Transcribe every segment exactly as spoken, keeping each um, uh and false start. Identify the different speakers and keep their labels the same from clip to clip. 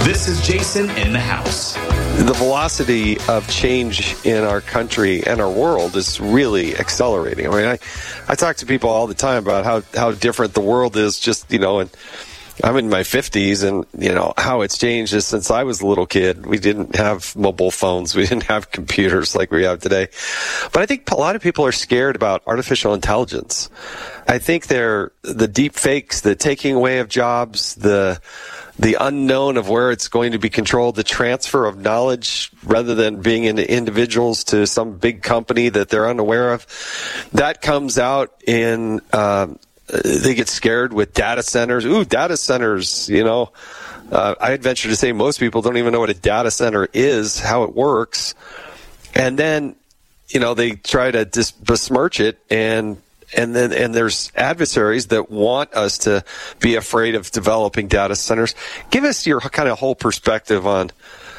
Speaker 1: This is Jason in the House.
Speaker 2: The velocity of change in our country and our world is really accelerating. I mean, I, I talk to people all the time about how, how different the world is just, you know, and I'm in my fifties, and, you know, how it's changed just since I was a little kid. We didn't have mobile phones. We didn't have computers like we have today. But I think a lot of people are scared about artificial intelligence. I think they're the deep fakes, the taking away of jobs, the the unknown of where it's going to be controlled, the transfer of knowledge rather than being into individuals to some big company that they're unaware of. That comes out in, um, they get scared with data centers. Ooh, data centers, you know. Uh, I'd venture to say most people don't even know what a data center is, how it works. And then, you know, they try to dis- besmirch it, and And then, and there's adversaries that want us to be afraid of developing data centers. Give us your kind of whole perspective on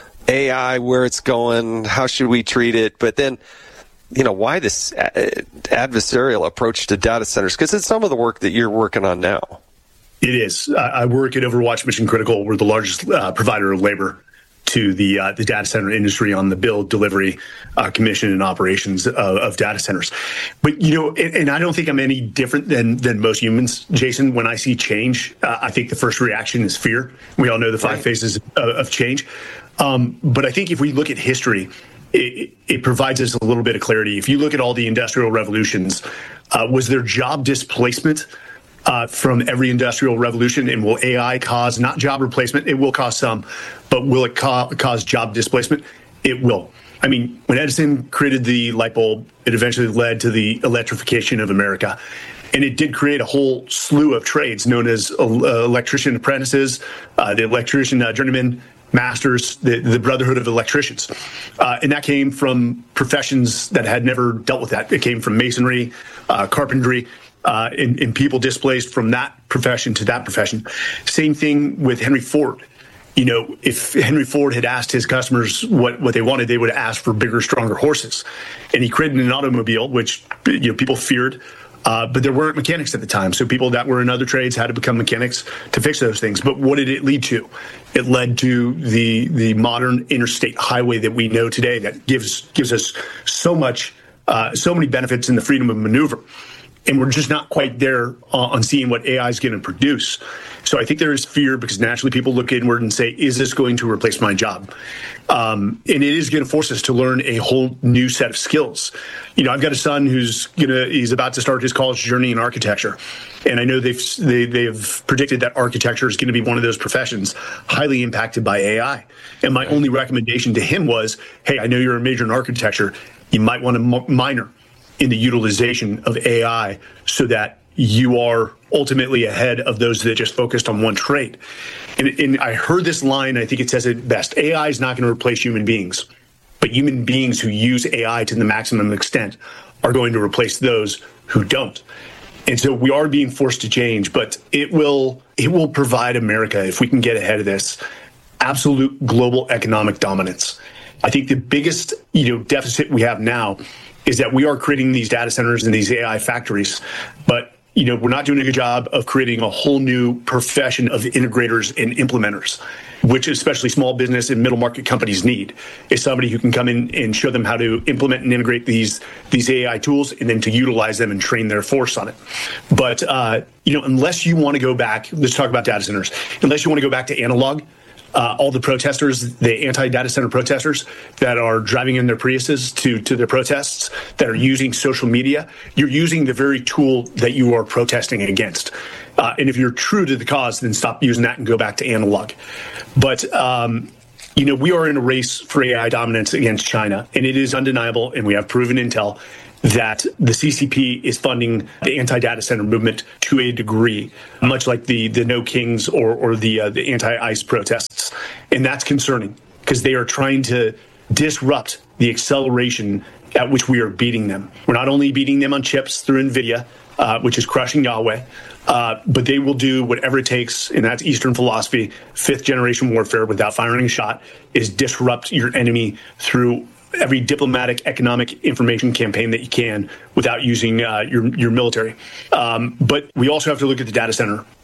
Speaker 2: A I, where it's going, how should we treat it, but then, you know, why this adversarial approach to data centers? Because it's some of the work that you're working on now.
Speaker 3: It is. I work at Overwatch Mission Critical. We're the largest uh, provider of labor to the uh, the data center industry on the build, delivery, uh, commission, and operations of, of data centers. But, you know, and, and I don't think I'm any different than than most humans, Jason. When I see change, uh, I think the first reaction is fear. We all know the five right. phases of, of change. Um, but I think if we look at history, it, it provides us a little bit of clarity. If you look at all the industrial revolutions, uh, was there job displacement Uh, from every industrial revolution? And will A I cause not job replacement? It will cause some, but will it ca- cause job displacement? It will. I mean, when Edison created the light bulb, it eventually led to the electrification of America. And it did create a whole slew of trades known as uh, electrician apprentices, uh, the electrician uh, journeyman masters, the, the brotherhood of electricians. Uh, and that came from professions that had never dealt with that. It came from masonry, uh, carpentry, Uh, and, and people displaced from that profession to that profession. Same thing with Henry Ford. You know, if Henry Ford had asked his customers what, what they wanted, they would have asked for bigger, stronger horses. And he created an automobile, which, you know, people feared, uh, but there weren't mechanics at the time. So people that were in other trades had to become mechanics to fix those things. But what did it lead to? It led to the the modern interstate highway that we know today that gives gives us so much, uh, so many benefits in the freedom of maneuver. And we're just not quite there uh, on seeing what A I is going to produce. So I think there is fear because naturally people look inward and say, is this going to replace my job? Um, and it is going to force us to learn a whole new set of skills. You know, I've got a son who's going to, he's about to start his college journey in architecture. And I know they've, they, they've predicted that architecture is going to be one of those professions highly impacted by A I. And my only recommendation to him was, hey, I know you're a major in architecture. You might want to minor in the utilization of A I so that you are ultimately ahead of those that just focused on one trade. And, and I heard this line, I think it says it best. A I is not going to replace human beings, but human beings who use A I to the maximum extent are going to replace those who don't. And so we are being forced to change, but it will it will provide America, if we can get ahead of this, absolute global economic dominance. I think the biggest, you know, deficit we have now is that we are creating these data centers and these A I factories, but, you know, we're not doing a good job of creating a whole new profession of integrators and implementers, which especially small business and middle market companies need, is somebody who can come in and show them how to implement and integrate these these A I tools and then to utilize them and train their force on it. But, uh, you know, unless you want to go back, let's talk about data centers, unless you want to go back to analog, Uh, all the protesters, the anti-data center protesters that are driving in their Priuses to, to their protests, that are using social media, you're using the very tool that you are protesting against. Uh, and if you're true to the cause, then stop using that and go back to analog. But, um, you know, we are in a race for A I dominance against China, and it is undeniable, and we have proven intel that the C C P is funding the anti-data center movement to a degree, much like the the No Kings or or the uh, the anti-ICE protests, and that's concerning because they are trying to disrupt the acceleration at which we are beating them. We're not only beating them on chips through NVIDIA, uh, which is crushing Yahweh, uh, but they will do whatever it takes, and that's Eastern philosophy, fifth generation warfare without firing a shot, is disrupt your enemy through every diplomatic, economic, information campaign that you can without using uh, your your military. Um, but we also have to look at the data center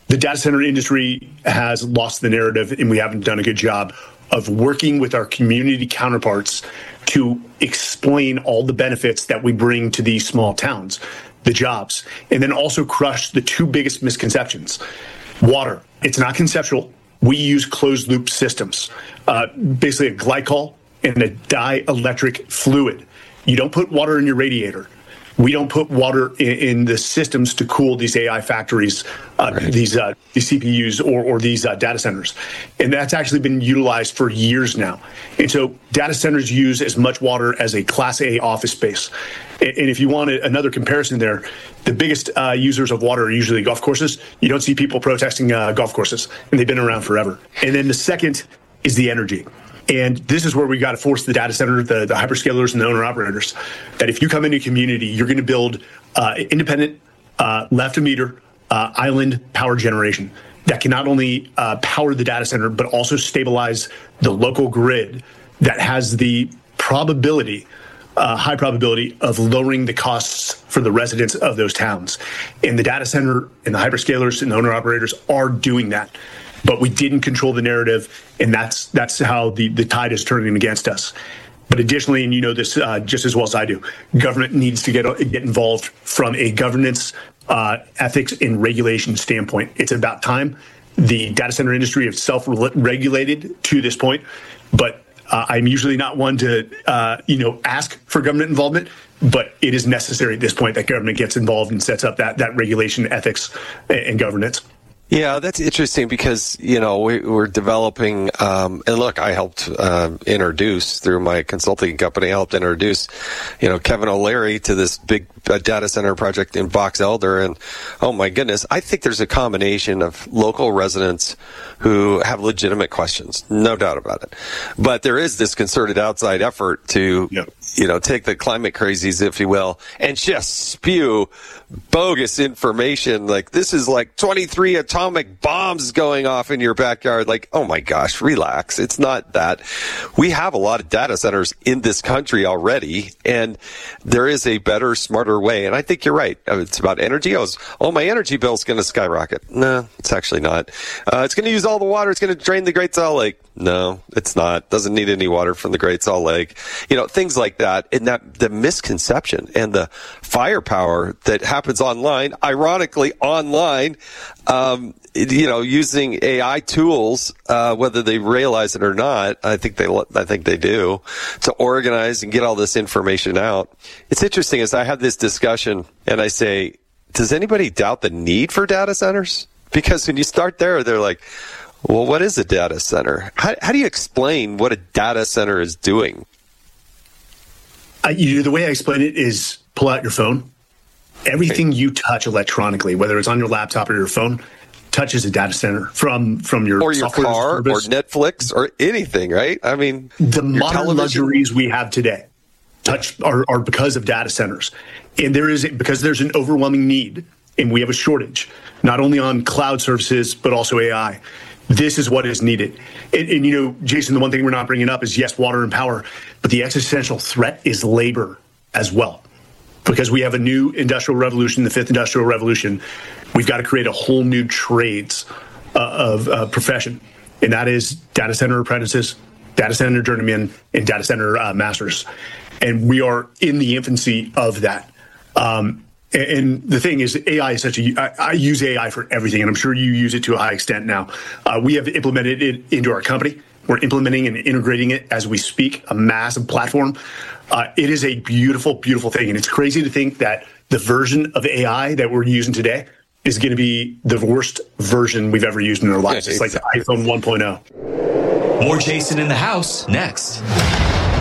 Speaker 3: the data center industry has lost the narrative, and we haven't done a good job of working with our community counterparts to explain all the benefits that we bring to these small towns, the jobs, and then also crush the two biggest misconceptions. Water, it's not conceptual. We use closed loop systems, uh, basically a glycol and a dielectric fluid. You don't put water in your radiator. We don't put water in, in the systems to cool these A I factories, uh, right. these uh, these C P Us or, or these uh, data centers. And that's actually been utilized for years now. And so data centers use as much water as a Class A office space. And, and if you want another comparison there, the biggest uh, users of water are usually golf courses. You don't see people protesting uh, golf courses, and they've been around forever. And then the second is the energy. And this is where we got to force the data center, the, the hyperscalers and the owner operators, that if you come into a community, you're going to build uh, independent, uh, left of meter, uh, island power generation that can not only uh, power the data center, but also stabilize the local grid that has the probability, uh, high probability of lowering the costs for the residents of those towns. And the data center and the hyperscalers and the owner operators are doing that. But we didn't control the narrative, and that's that's how the, the tide is turning against us. But additionally, and you know this uh, just as well as I do, government needs to get get involved from a governance, uh, ethics, and regulation standpoint. It's about time. The data center industry is self-regulated to this point, but uh, I'm usually not one to uh, you know ask for government involvement. But it is necessary at this point that government gets involved and sets up that that regulation, ethics, and, and governance.
Speaker 2: Yeah, that's interesting because, you know, we, we're developing, um, and look, I helped uh, introduce through my consulting company, I helped introduce, you know, Kevin O'Leary to this big uh, data center project in Box Elder. And oh my goodness, I think there's a combination of local residents who have legitimate questions, no doubt about it. But there is this concerted outside effort to, yep. you know, take the climate crazies, if you will, and just spew bogus information. Like, this is like twenty-three atomic bombs going off in your backyard. Like, oh my gosh, relax. It's not that. We have a lot of data centers in this country already, and there is a better, smarter way. And I think you're right. It's about energy. I was, oh, my energy bill's going to skyrocket. No, it's actually not. Uh, it's going to use all the water. It's going to drain the Great Salt Lake. No, it's not. Doesn't need any water from the Great Salt Lake. You know, things like that. And that the misconception and the firepower that happens online, ironically online, um, you know, using A I tools, uh, whether they realize it or not, I think they, I think they do, to organize and get all this information out. It's interesting as I have this discussion and I say, does anybody doubt the need for data centers? Because when you start there, they're like, well, what is a data center? How, how do you explain what a data center is doing?
Speaker 3: Uh, you, the way I explain it is pull out your phone. Everything you touch electronically, whether it's on your laptop or your phone, touches a data center from from your
Speaker 2: or your car service. Or Netflix or anything, right? I mean,
Speaker 3: the modern television. Luxuries we have today touch are, are because of data centers, and there is because there's an overwhelming need, and we have a shortage not only on cloud services but also A I. This is what is needed. And, and, you know, Jason, the one thing we're not bringing up is, yes, water and power, but the existential threat is labor as well. Because we have a new industrial revolution, the fifth industrial revolution, we've got to create a whole new trades uh, of uh, profession. And that is data center apprentices, data center journeymen, and data center uh, masters. And we are in the infancy of that. Um, And the thing is, A I is such a, I, I use A I for everything, and I'm sure you use it to a high extent now. Uh, we have implemented it into our company. We're implementing and integrating it as we speak, a massive platform. Uh, it is a beautiful, beautiful thing. And it's crazy to think that the version of A I that we're using today is going to be the worst version we've ever used in our lives. It's like the iPhone one point oh.
Speaker 1: More Jason in the House next.